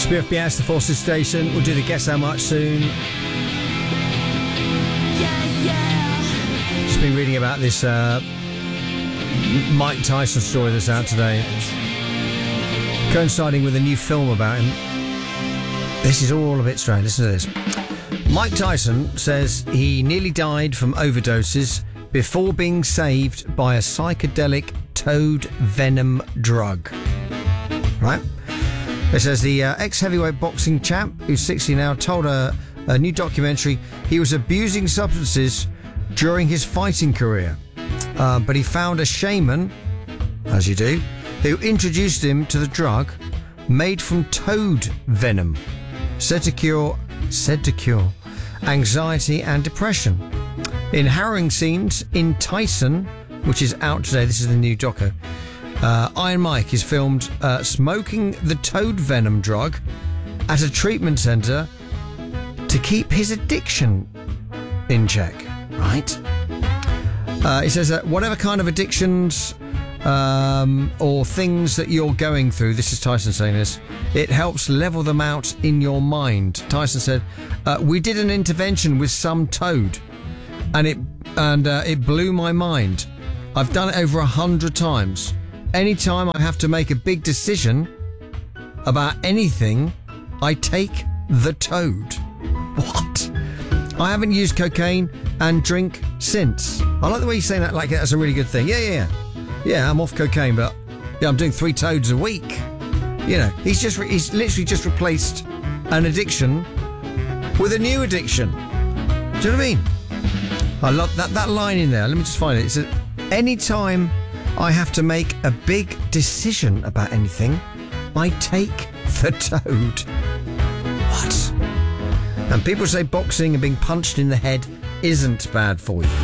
SPFBS, the Forces Station. We'll do the Guess How Much soon. Just been reading about this Mike Tyson story that's out today, coinciding with a new film about him. This is all a bit strange. Listen to this. Mike Tyson says he nearly died from overdoses before being saved by a psychedelic toad venom drug. Right? It says the ex-heavyweight boxing champ, who's 60 now, told a new documentary he was abusing substances during his fighting career. But he found a shaman, as you do, who introduced him to the drug made from toad venom, said to cure anxiety and depression. In harrowing scenes in Tyson, which is out today, this is the new doco, Iron Mike is filmed smoking the toad venom drug at a treatment centre to keep his addiction in check, right? He says that whatever kind of addictions or things that you're going through, this is Tyson saying this, it helps level them out in your mind. Tyson said, we did an intervention with some toad and it blew my mind. I've done it over 100 times. Anytime I have to make a big decision about anything, I take the toad. What? I haven't used cocaine and drink since. I like the way you're saying that like that's a really good thing. Yeah, I'm off cocaine, but yeah, I'm doing 3 toads a week. You know, he's literally just replaced an addiction with a new addiction. Do you know what I mean? I love that line in there. Let me just find it. It says, anytime I have to make a big decision about anything, I take the toad. What? And people say boxing and being punched in the head isn't bad for you.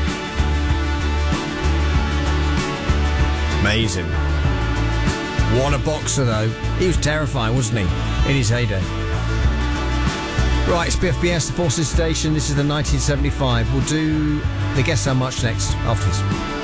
Amazing. What a boxer, though. He was terrifying, wasn't he, in his heyday? Right, it's BFBS, the Forces Station. This is the 1975. We'll do the Guess How Much next after this.